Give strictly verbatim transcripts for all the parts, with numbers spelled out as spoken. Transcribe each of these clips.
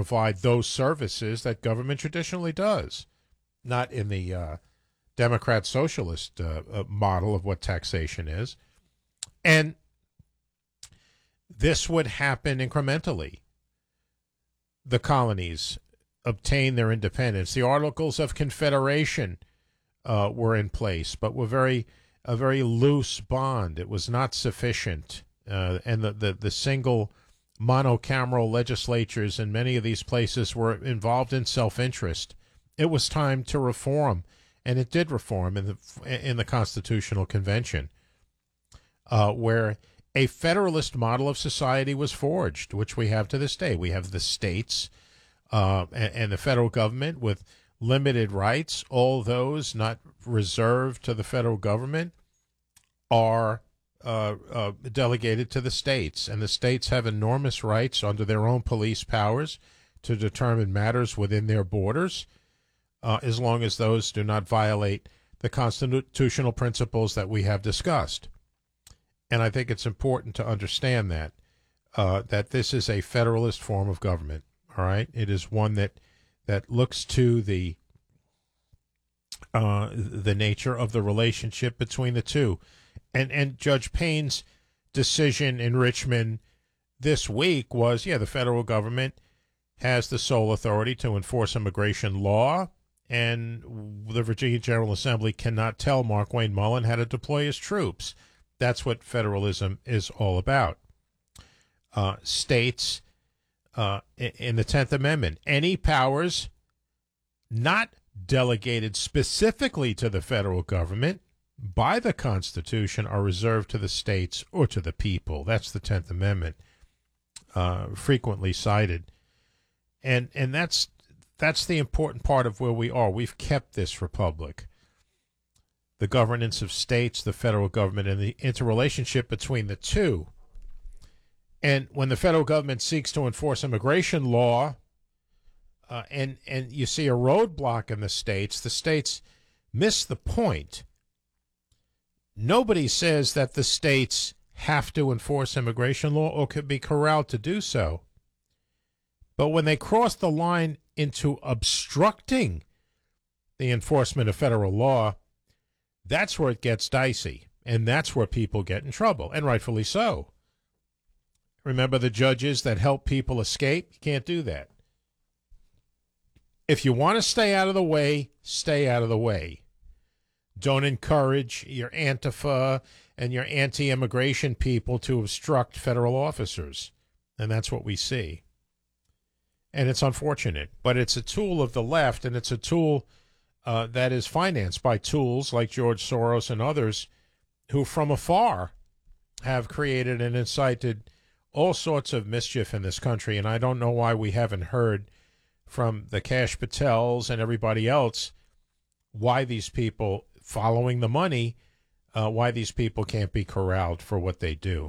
provide those services that government traditionally does, not in the uh, Democrat socialist uh, uh, model of what taxation is. And this would happen incrementally. The colonies obtained their independence. The Articles of Confederation uh, were in place, but were very a very loose bond. It was not sufficient. Uh, and the, the, the single monocameral legislatures in many of these places were involved in self-interest. It was time to reform, and it did reform in the in the Constitutional Convention, uh, where a federalist model of society was forged, which we have to this day. We have the states uh, and, and the federal government with limited rights. All those not reserved to the federal government are uh, uh, delegated to the states, and the states have enormous rights under their own police powers to determine matters within their borders, uh, as long as those do not violate the constitutional principles that we have discussed. And I think it's important to understand that, uh, that this is a federalist form of government, all right? It is one that that looks to the uh, the nature of the relationship between the two. And and Judge Payne's decision in Richmond this week was, yeah, the federal government has the sole authority to enforce immigration law, and the Virginia General Assembly cannot tell Markwayne Mullin how to deploy his troops. That's what federalism is all about. Uh, states, uh, in the tenth Amendment, any powers not delegated specifically to the federal government by the Constitution are reserved to the states or to the people. That's the tenth Amendment, uh, frequently cited. And and that's that's the important part of where we are. We've kept this republic. The governance of states, the federal government, and the interrelationship between the two. And when the federal government seeks to enforce immigration law, uh, and, and you see a roadblock in the states, the states miss the point. Nobody says that the states have to enforce immigration law or could be corralled to do so. But when they cross the line into obstructing the enforcement of federal law, that's where it gets dicey, and that's where people get in trouble, and rightfully so. Remember the judges that help people escape? You can't do that. If you want to stay out of the way, stay out of the way. Don't encourage your Antifa and your anti-immigration people to obstruct federal officers, and that's what we see. And it's unfortunate, but it's a tool of the left, and it's a tool Uh, that is financed by tools like George Soros and others who from afar have created and incited all sorts of mischief in this country. And I don't know why we haven't heard from the Kash Patels and everybody else why these people following the money, uh, why these people can't be corralled for what they do.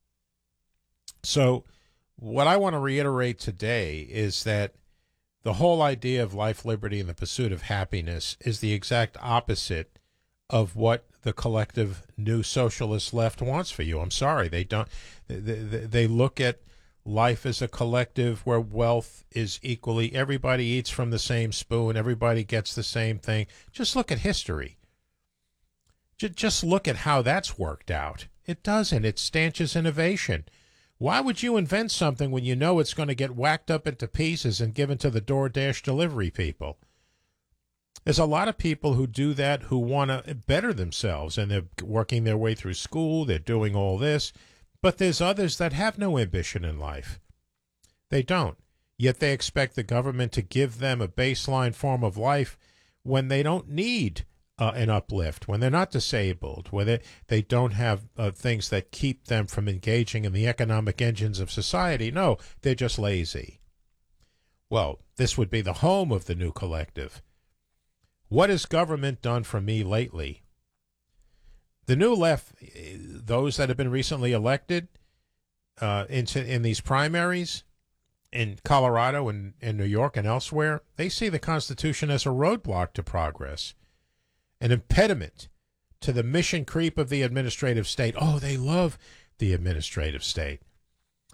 So what I want to reiterate today is that the whole idea of life, liberty, and the pursuit of happiness is the exact opposite of what the collective new socialist left wants for you. I'm sorry, they don't. They, they look at life as a collective where wealth is equally. Everybody eats from the same spoon. Everybody gets the same thing. Just look at history. Just look at how that's worked out. It doesn't. It stanches innovation. Why would you invent something when you know it's going to get whacked up into pieces and given to the DoorDash delivery people? There's a lot of people who do that who want to better themselves, and they're working their way through school. They're doing all this. But there's others that have no ambition in life. They don't. Yet they expect the government to give them a baseline form of life when they don't need Uh, an uplift, when they're not disabled, when they, they don't have uh, things that keep them from engaging in the economic engines of society. No, they're just lazy. Well, this would be the home of the new collective. What has government done for me lately? The new left, those that have been recently elected uh, into in these primaries in Colorado and in New York and elsewhere, they see the Constitution as a roadblock to progress, an impediment to the mission creep of the administrative state. Oh, they love the administrative state.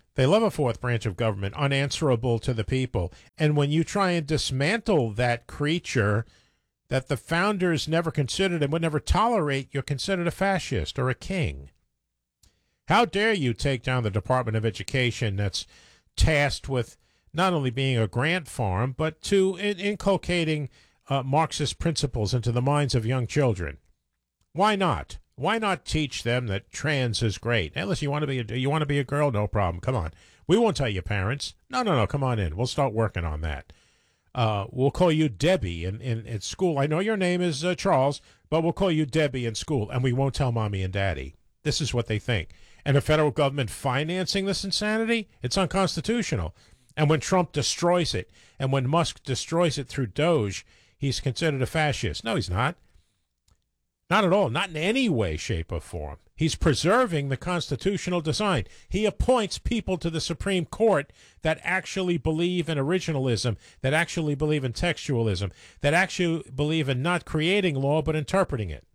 They love a fourth branch of government, unanswerable to the people. And when you try and dismantle that creature that the founders never considered and would never tolerate, you're considered a fascist or a king. How dare you take down the Department of Education that's tasked with not only being a grant farm, but to in- inculcating uh, Marxist principles into the minds of young children? Why not? Why not teach them that trans is great? Hey, listen, you want to be a, you want to be a girl? No problem. Come on. We won't tell your parents. No, no, no. Come on in. We'll start working on that. Uh, we'll call you Debbie in, in, in school. I know your name is uh, Charles, but we'll call you Debbie in school, and we won't tell mommy and daddy. This is what they think. And the federal government financing this insanity, it's unconstitutional. And when Trump destroys it, and when Musk destroys it through Doge, he's considered a fascist. No, he's not. Not at all. Not in any way, shape, or form. He's preserving the constitutional design. He appoints people to the Supreme Court that actually believe in originalism, that actually believe in textualism, that actually believe in not creating law but interpreting it.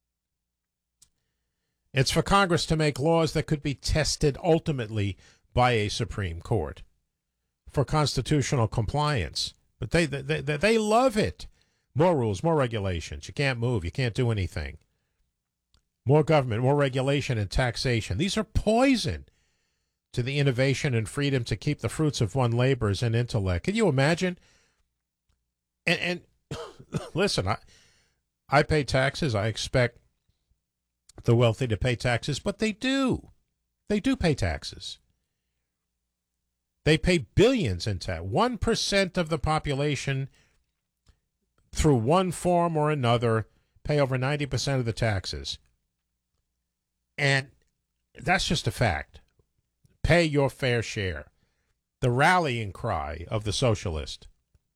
It's for Congress to make laws that could be tested ultimately by a Supreme Court for constitutional compliance. But they they, they, they love it. More rules, more regulations. You can't move. You can't do anything. More government, more regulation and taxation. These are poison to the innovation and freedom to keep the fruits of one's labors and intellect. Can you imagine? And, and listen, I, I pay taxes. I expect the wealthy to pay taxes, but they do. They do pay taxes. They pay billions in tax. one percent of the population, through one form or another, pay over ninety percent of the taxes. And that's just a fact. Pay your fair share. The rallying cry of the socialist.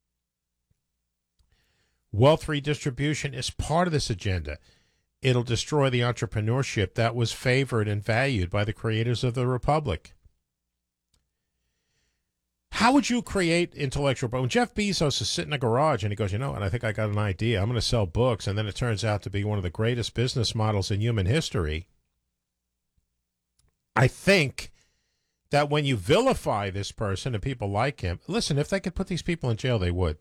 Wealth redistribution is part of this agenda. It'll destroy the entrepreneurship that was favored and valued by the creators of the Republic. How would you create intellectual property? When Jeff Bezos is sitting in a garage and he goes, you know what, I think I got an idea. I'm going to sell books. And then it turns out to be one of the greatest business models in human history. I think that when you vilify this person and people like him, listen, if they could put these people in jail, they would.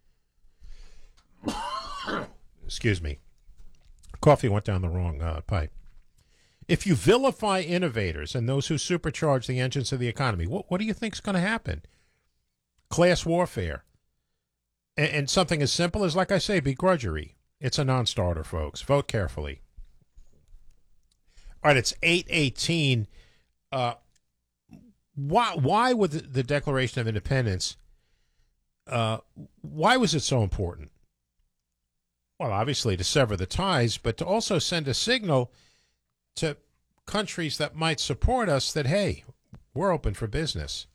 Excuse me. Coffee went down the wrong uh, pipe. If you vilify innovators and those who supercharge the engines of the economy, what, what do you think is going to happen? Class warfare. And, and something as simple as, like I say, begrudgery. It's a non-starter, folks. Vote carefully. All right, it's eight eighteen. Uh, why, why would the, the Declaration of Independence, uh, why was it so important? Well, obviously to sever the ties, but to also send a signal to countries that might support us that, hey, we're open for business.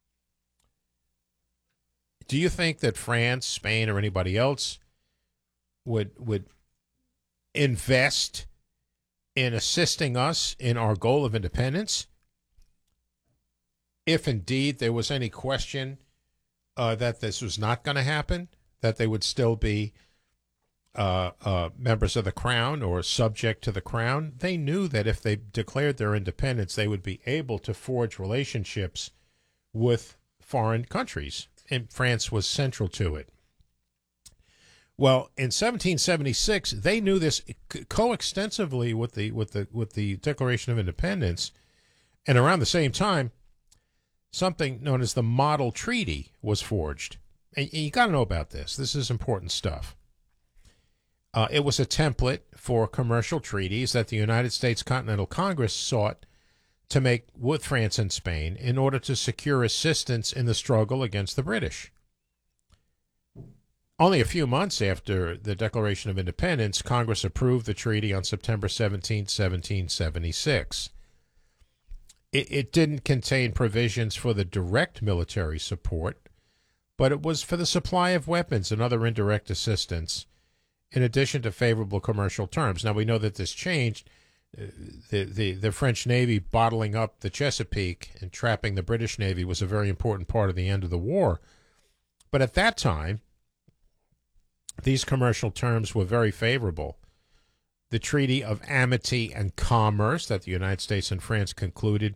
Do you think that France, Spain, or anybody else would would invest in assisting us in our goal of independence if indeed there was any question uh, that this was not going to happen, that they would still be Uh, uh, members of the crown or subject to the crown? They knew that if they declared their independence, they would be able to forge relationships with foreign countries, and France was central to it. Well, in seventeen seventy-six, they knew this coextensively with the with the with the Declaration of Independence, and around the same time, something known as the Model Treaty was forged. And you got to know about this. This is important stuff. Uh, it was a template for commercial treaties that the United States Continental Congress sought to make with France and Spain in order to secure assistance in the struggle against the British. Only a few months after the Declaration of Independence, Congress approved the treaty on September seventeenth, seventeen seventy-six. It, it didn't contain provisions for the direct military support, but it was for the supply of weapons and other indirect assistance, in addition to favorable commercial terms. Now, we know that this changed. The, the, the French Navy bottling up the Chesapeake and trapping the British Navy was a very important part of the end of the war. But at that time, these commercial terms were very favorable. The Treaty of Amity and Commerce that the United States and France concluded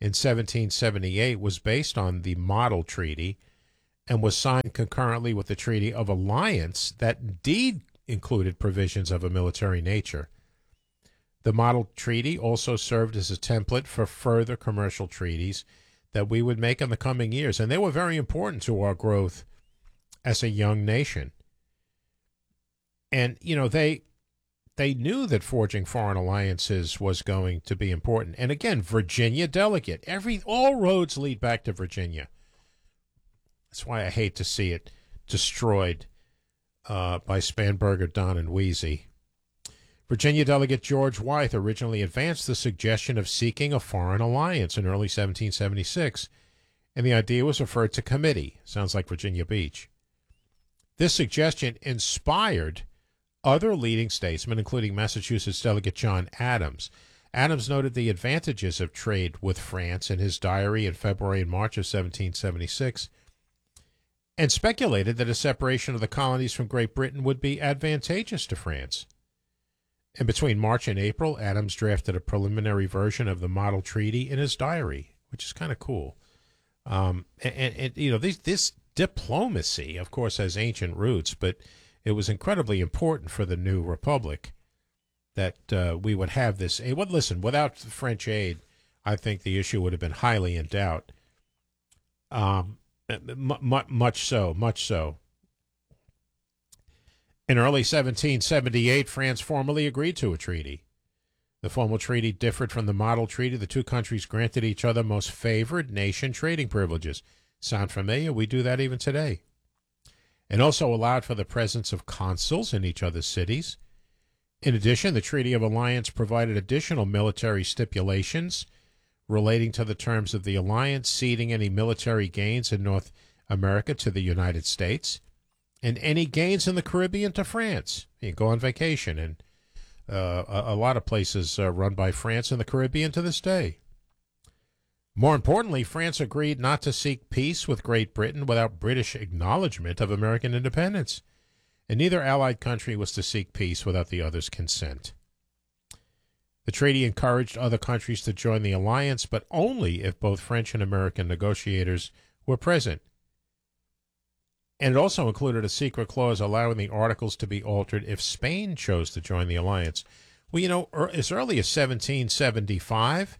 in seventeen seventy-eight was based on the Model Treaty and was signed concurrently with the Treaty of Alliance that indeed included provisions of a military nature. The Model Treaty also served as a template for further commercial treaties that we would make in the coming years, and they were very important to our growth as a young nation. And, you know, they they knew that forging foreign alliances was going to be important. And again, Virginia delegate. Every all roads lead back to Virginia. That's why I hate to see it destroyed uh, by Spanberger, Don, and Wheezy. Virginia delegate George Wythe originally advanced the suggestion of seeking a foreign alliance in early seventeen seventy-six, and the idea was referred to committee. Sounds like Virginia Beach. This suggestion inspired other leading statesmen, including Massachusetts delegate John Adams. Adams noted the advantages of trade with France in his diary in February and March of seventeen seventy-six, and speculated that a separation of the colonies from Great Britain would be advantageous to France. And between March and April, Adams drafted a preliminary version of the Model Treaty in his diary, which is kind of cool. Um, and, and, and, you know, this, this diplomacy, of course, has ancient roots, but it was incredibly important for the new republic that uh, we would have this aid. Well, listen, without French aid, I think the issue would have been highly in doubt. Um, m- m- much so, much so. In early seventeen seventy-eight, France formally agreed to a treaty. The formal treaty differed from the Model Treaty. The two countries granted each other most favored nation trading privileges. Sound familiar? We do that even today. And also allowed for the presence of consuls in each other's cities. In addition, the Treaty of Alliance provided additional military stipulations relating to the terms of the alliance, ceding any military gains in North America to the United States, and any gains in the Caribbean to France. You go on vacation, and uh, a, a lot of places uh, run by France in the Caribbean to this day. More importantly, France agreed not to seek peace with Great Britain without British acknowledgement of American independence, and neither allied country was to seek peace without the other's consent. The treaty encouraged other countries to join the alliance, but only if both French and American negotiators were present. And it also included a secret clause allowing the articles to be altered if Spain chose to join the alliance. Well, you know, as early as seventeen seventy-five,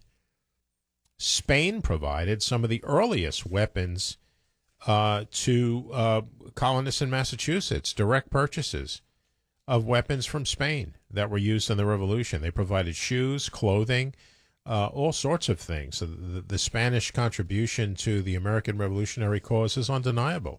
Spain provided some of the earliest weapons uh, to uh, colonists in Massachusetts, direct purchases of weapons from Spain that were used in the Revolution. They provided shoes, clothing, uh, all sorts of things. So the, the Spanish contribution to the American Revolutionary cause is undeniable.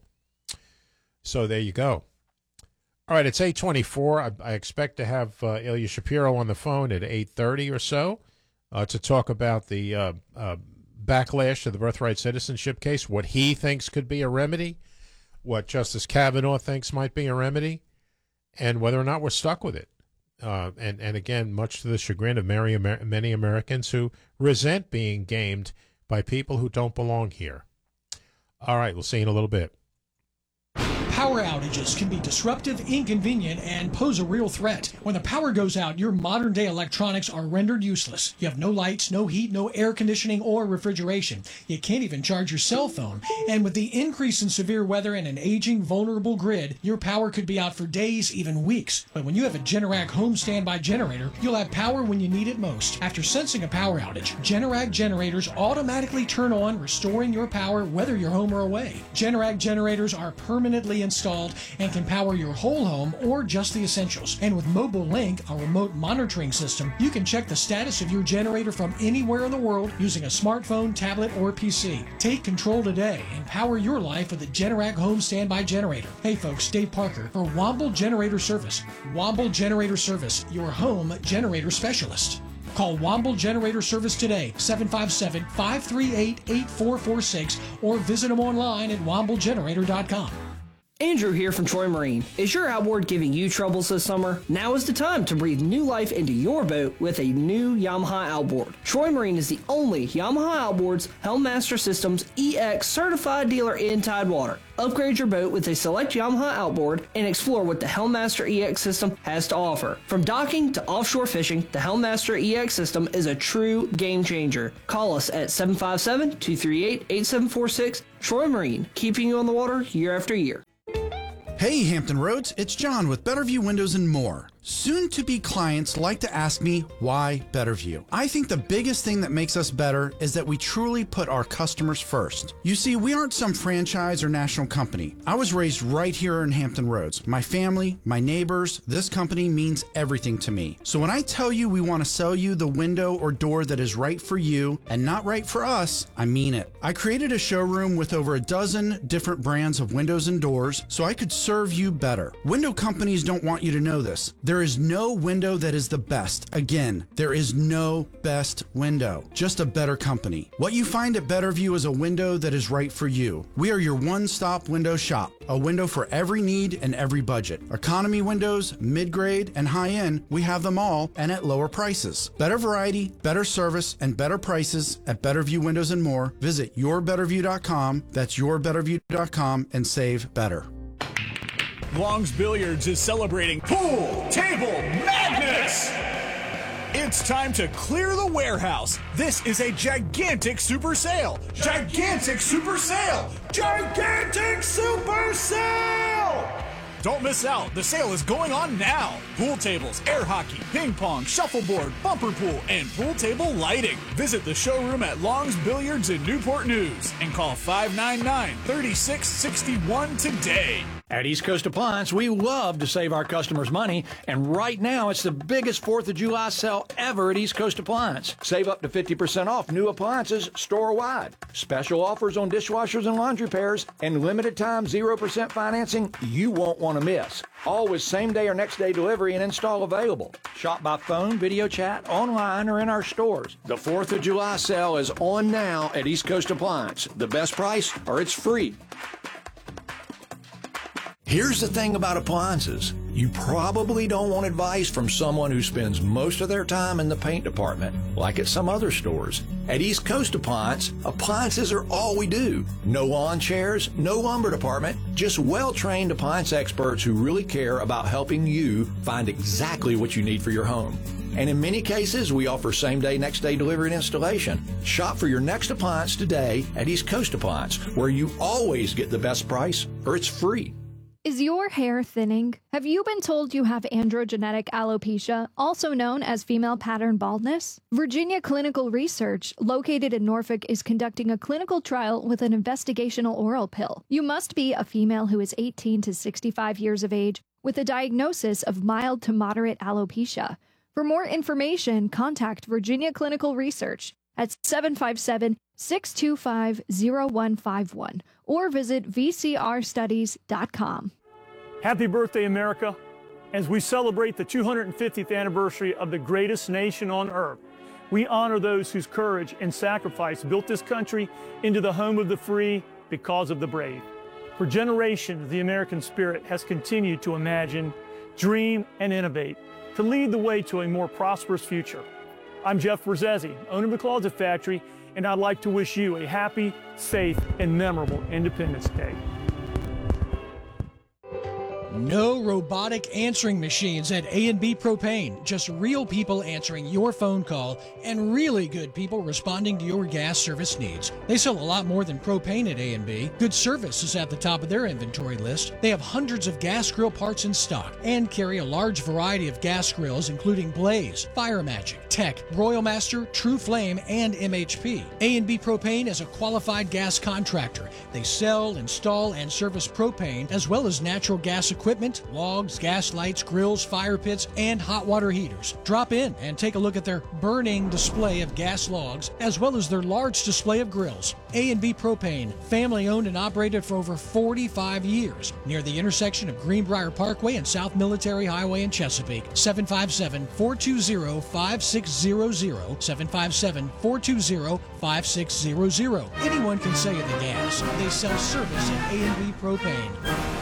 So there you go. All right, it's eight twenty-four. I, I expect to have uh, Ilya Shapiro on the phone at eight thirty or so uh, to talk about the uh, uh, backlash to the birthright citizenship case, what he thinks could be a remedy, what Justice Kavanaugh thinks might be a remedy, and whether or not we're stuck with it. Uh, and, and again, much to the chagrin of many, many Americans who resent being gamed by people who don't belong here. All right, we'll see you in a little bit. Power outages can be disruptive, inconvenient, and pose a real threat. When the power goes out, your modern-day electronics are rendered useless. You have no lights, no heat, no air conditioning or refrigeration. You can't even charge your cell phone. And with the increase in severe weather and an aging, vulnerable grid, your power could be out for days, even weeks. But when you have a Generac home standby generator, you'll have power when you need it most. After sensing a power outage, Generac generators automatically turn on, restoring your power whether you're home or away. Generac generators are permanently installed and can power your whole home or just the essentials. And with Mobile Link, a remote monitoring system, you can check the status of your generator from anywhere in the world using a smartphone, tablet, or P C. Take control today and power your life with a Generac home standby generator. Hey folks, Dave Parker for Womble Generator Service. Womble Generator Service, your home generator specialist. Call Womble Generator Service today, seven five seven, five three eight, eight four four six, or visit them online at womble generator dot com. Andrew here from Troy Marine. Is your outboard giving you troubles this summer? Now is the time to breathe new life into your boat with a new Yamaha outboard. Troy Marine is the only Yamaha Outboards Helmmaster Systems E X certified dealer in Tidewater. Upgrade your boat with a select Yamaha outboard and explore what the Helmmaster E X system has to offer. From docking to offshore fishing, the Helmmaster E X system is a true game changer. Call us at seven five seven, two three eight, eight seven four six. Troy Marine, keeping you on the water year after year. Hey Hampton Roads, it's John with Betterview Windows and More. Soon-to-be clients like to ask me, why Betterview? I think the biggest thing that makes us better is that we truly put our customers first. You see, we aren't some franchise or national company. I was raised right here in Hampton Roads. My family, my neighbors, this company means everything to me. So when I tell you we want to sell you the window or door that is right for you and not right for us, I mean it. I created a showroom with over a dozen different brands of windows and doors so I could serve you better. Window companies don't want you to know this. There is no window that is the best. Again, there is no best window, just a better company. What you find at Betterview is a window that is right for you. We are your one-stop window shop, a window for every need and every budget. Economy windows, mid-grade, and high-end, we have them all and at lower prices. Better variety, better service, and better prices at Betterview Windows and More. Visit your betterview dot com, that's your betterview dot com, and save better. Long's Billiards is celebrating Pool Table Madness! It's time to clear the warehouse. This is a gigantic super sale. Gigantic super sale! Gigantic super sale! Don't miss out. The sale is going on now. Pool tables, air hockey, ping pong, shuffleboard, bumper pool, and pool table lighting. Visit the showroom at Long's Billiards in Newport News and call five nine nine, three six six one today. At East Coast Appliance, we love to save our customers money, and right now it's the biggest fourth of July sale ever at East Coast Appliance. Save up to fifty percent off new appliances store-wide. Special offers on dishwashers and laundry pairs, and limited time zero percent financing you won't want to miss. Always same-day or next-day delivery and install available. Shop by phone, video chat, online, or in our stores. The fourth of July sale is on now at East Coast Appliance. The best price, or it's free. Here's the thing about appliances. You probably don't want advice from someone who spends most of their time in the paint department, like at some other stores. At East Coast Appliance, appliances are all we do. No lawn chairs, no lumber department, just well-trained appliance experts who really care about helping you find exactly what you need for your home. And in many cases, we offer same-day, next-day delivery and installation. Shop for your next appliance today at East Coast Appliance, where you always get the best price, or it's free. Is your hair thinning? Have you been told you have androgenetic alopecia, also known as female pattern baldness? Virginia Clinical Research, located in Norfolk, is conducting a clinical trial with an investigational oral pill. You must be a female who is eighteen to sixty-five years of age with a diagnosis of mild to moderate alopecia. For more information, contact Virginia Clinical Research at seven five seven, six two five, zero one five one or visit v c r studies dot com. Happy birthday, America. As we celebrate the two hundred fiftieth anniversary of the greatest nation on earth, we honor those whose courage and sacrifice built this country into the home of the free because of the brave. For generations, the American spirit has continued to imagine, dream, and innovate to lead the way to a more prosperous future. I'm Jeff Berzesi, owner of the Closet Factory, and I'd like to wish you a happy, safe, and memorable Independence Day. No robotic answering machines at A and B Propane. Just real people answering your phone call and really good people responding to your gas service needs. They sell a lot more than propane at A and B. Good service is at the top of their inventory list. They have hundreds of gas grill parts in stock and carry a large variety of gas grills including Blaze, Fire Magic, Tech, Royal Master, True Flame, and M H P. A and B Propane is a qualified gas contractor. They sell, install, and service propane as well as natural gas equipment. Equipment, logs, gas lights, grills, fire pits, and hot water heaters. Drop in and take a look at their burning display of gas logs, as well as their large display of grills. A and B Propane, family owned and operated for over forty-five years, near the intersection of Greenbrier Parkway and South Military Highway in Chesapeake. seven five seven, four two zero, five six zero zero, seven five seven, four two zero, five six zero zero. Anyone can say in the gas, they sell service at A and B Propane.